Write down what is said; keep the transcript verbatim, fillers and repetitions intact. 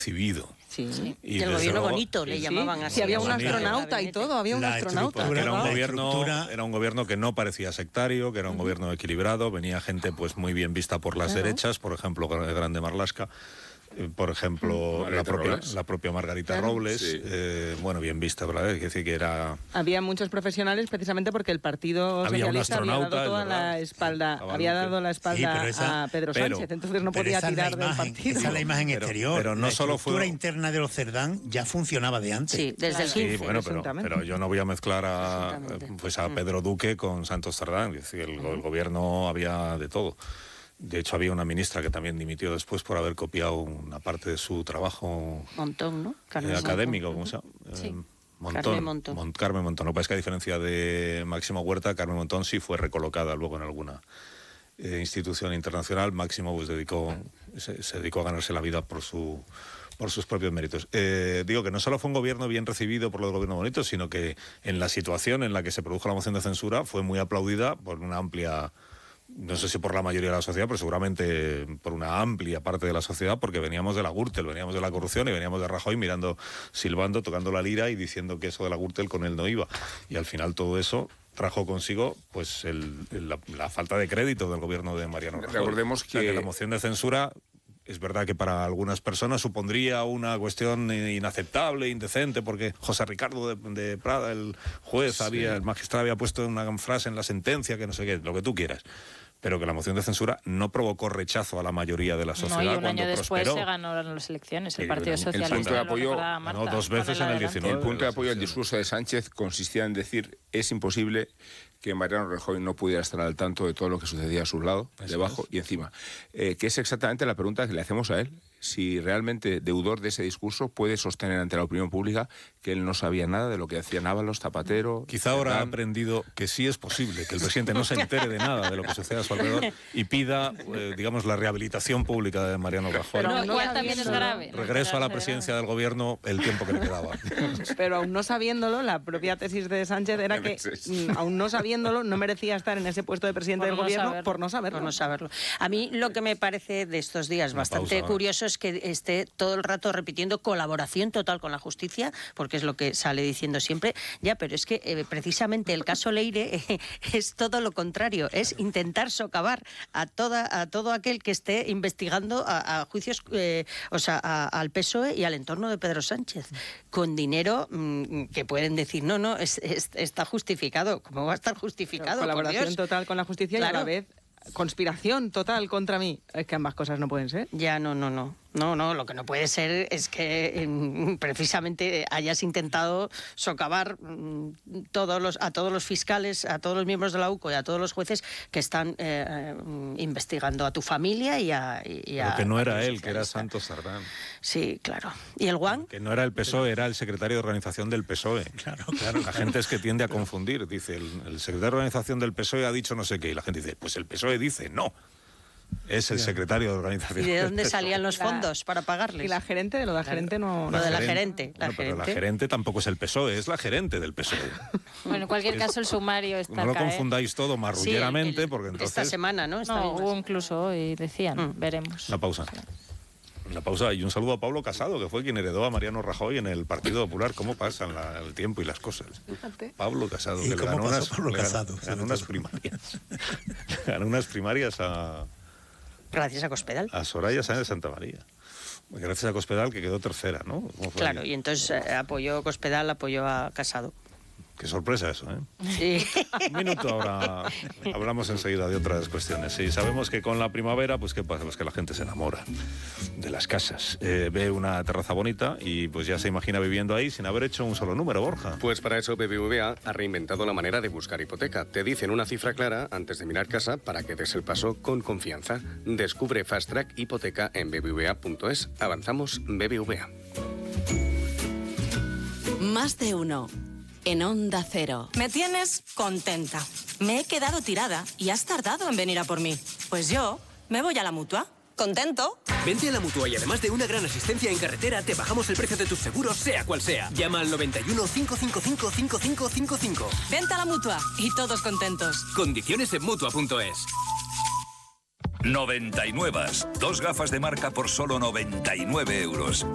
recibido. Sí, sí. Y, y el gobierno luego, bonito le sí, llamaban sí, así. Sí, había un astronauta y todo, había un la astronauta. Era un, gobierno, era un gobierno que no parecía sectario, que era un uh-huh. gobierno equilibrado, venía gente pues muy bien vista por las claro. derechas, por ejemplo, Grande Marlaska. Por ejemplo, la propia, la propia Margarita claro. Robles, sí. eh, bueno, bien vista, ¿verdad? Es decir, que era... Había muchos profesionales precisamente porque el Partido había Socialista había dado toda la espalda, Estaba había dado la espalda sí, esa, a Pedro Sánchez, pero, entonces no podía tirar del partido. Esa es la imagen pero, exterior, pero no la solo estructura fue... interna de los Cerdán ya funcionaba de antes. Sí, desde el quince. Sí, bueno, pero, pero yo no voy a mezclar a, pues a Pedro Duque con Santos Cerdán, es decir, el, el gobierno había de todo. De hecho, había una ministra que también dimitió después por haber copiado una parte de su trabajo Montón, ¿no? Eh, académico, ¿cómo se llama? Sí. Eh, Montón. Carmen Montón. Mon, Carmen Montón. Lo que pasa es que a diferencia de Máximo Huerta, Carmen Montón sí fue recolocada luego en alguna eh, institución internacional. Máximo pues, dedicó, se, se dedicó a ganarse la vida por su... por sus propios méritos. Eh, digo que no solo fue un gobierno bien recibido por los gobiernos bonitos, sino que en la situación en la que se produjo la moción de censura fue muy aplaudida por una amplia... no sé si por la mayoría de la sociedad, pero seguramente por una amplia parte de la sociedad, porque veníamos de la Gürtel, veníamos de la corrupción y veníamos de Rajoy mirando, silbando, tocando la lira y diciendo que eso de la Gürtel con él no iba. Y al final todo eso trajo consigo pues el, el, la, la falta de crédito del gobierno de Mariano Rajoy. Recordemos que... O sea, que la moción de censura... Es verdad que para algunas personas supondría una cuestión inaceptable, indecente, porque José Ricardo de, de Prada, el juez, sí. había, el magistrado había puesto una frase en la sentencia que no sé qué, lo que tú quieras. Pero que la moción de censura no provocó rechazo a la mayoría de la sociedad. No, y un cuando año después prosperó. se ganó las elecciones, el Partido el, Socialista. El punto de apoyo, ganó dos veces en el diecinueve. El punto de apoyo al discurso de Sánchez consistía en decir, es imposible que Mariano Rajoy no pudiera estar al tanto de todo lo que sucedía a su lado, Eso debajo es. y encima. Eh, que es exactamente la pregunta que le hacemos a él. Si realmente, deudor de ese discurso, puede sostener ante la opinión pública que él no sabía nada de lo que hacían Ábalos, Zapatero... Quizá ahora ha aprendido que sí es posible que el presidente no se entere de nada de lo que sucede a su alrededor y pida, eh, digamos, la rehabilitación pública de Mariano Rajoy. Pero no, igual también es grave. Regreso a la presidencia del gobierno el tiempo que le quedaba. Pero aún no sabiéndolo, la propia tesis de Sánchez era que, aún no sabiéndolo, no merecía estar en ese puesto de presidente del gobierno por no saberlo. Por no saberlo. A mí lo que me parece de estos días Una bastante pausa, curioso es que esté todo el rato repitiendo colaboración total con la justicia, porque es lo que sale diciendo siempre. Ya, pero es que eh, precisamente el caso Leire eh, es todo lo contrario, es intentar socavar a toda a todo aquel que esté investigando a, a juicios, eh, o sea, a, al P S O E y al entorno de Pedro Sánchez, con dinero mmm, que pueden decir, no, no, es, es, está justificado. ¿Cómo va a estar justificado? Colaboración total con la justicia claro. y a la vez conspiración total contra mí. Es que ambas cosas no pueden ser. Ya, no, no, no. No, no, lo que no puede ser es que eh, precisamente hayas intentado socavar mm, todos los, a todos los fiscales, a todos los miembros de la U C O y a todos los jueces que están eh, eh, investigando a tu familia y a... Y a Pero que no era él, que era Santos Cerdán. Sí, claro. ¿Y el Guan? Que no era el P S O E, era el secretario de organización del P S O E. Claro, claro. La gente es que tiende a confundir. Dice, el, el secretario de organización del P S O E ha dicho no sé qué. Y la gente dice, pues el P S O E dice no. Es el secretario de organización. ¿Y de dónde salían los fondos para pagarles? Y la gerente, de lo de la gerente no... Lo de la gerente. La bueno, gerente. Pero la gerente tampoco es el P S O E, es la gerente del P S O E. Bueno, en cualquier caso el sumario está No lo acá, confundáis ¿eh? todo marrulleramente, sí, el, porque entonces... Esta semana, ¿no? Esta no, hubo incluso hoy, decían, mm. veremos. La pausa. La pausa y un saludo a Pablo Casado, que fue quien heredó a Mariano Rajoy en el Partido Popular. ¿Cómo pasan la, el tiempo y las cosas? Fíjate. Pablo Casado, ¿Y que le cómo ganó pasó unas, Pablo le Casado? ganó, ganó unas primarias. ganó unas primarias a... Gracias a Cospedal. A Soraya Sáenz de Santa María. Gracias a Cospedal, que quedó tercera, ¿no? Claro, y entonces eh, apoyó Cospedal, apoyó a Casado. Qué sorpresa eso, ¿eh? Sí. Un minuto ahora, hablamos enseguida de otras cuestiones. Sí, sabemos que con la primavera, pues qué pasa, pues que la gente se enamora de las casas. Eh, ve una terraza bonita y pues ya se imagina viviendo ahí sin haber hecho un solo número, Borja. Pues para eso B B V A ha reinventado la manera de buscar hipoteca. Te dicen una cifra clara antes de mirar casa para que des el paso con confianza. Descubre Fast Track Hipoteca en b b v a punto es. Avanzamos B B V A. Más de uno. En Onda Cero. Me tienes contenta. Me he quedado tirada y has tardado en venir a por mí. Pues yo me voy a la Mutua. ¿Contento? Vente a la Mutua y además de una gran asistencia en carretera, te bajamos el precio de tus seguros, sea cual sea. Llama al noventa y uno, cinco cinco cinco, cinco cinco cinco cinco. Vente a la Mutua y todos contentos. Condiciones en Mutua punto es. noventa y nueve. Dos gafas de marca por solo noventa y nueve euros.